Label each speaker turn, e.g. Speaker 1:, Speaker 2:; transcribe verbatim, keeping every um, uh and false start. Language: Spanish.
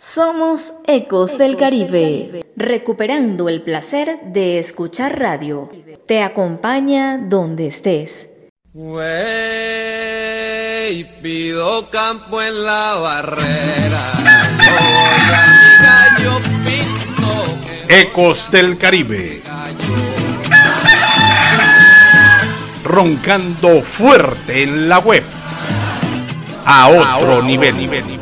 Speaker 1: Somos Ecos del Caribe, recuperando el placer de escuchar radio. Te acompaña donde estés.
Speaker 2: Wey, pido campo en la barrera. Voy a mi gallo pinto.
Speaker 3: Ecos del Caribe. Roncando fuerte en la web. A otro, a otro nivel. nivel.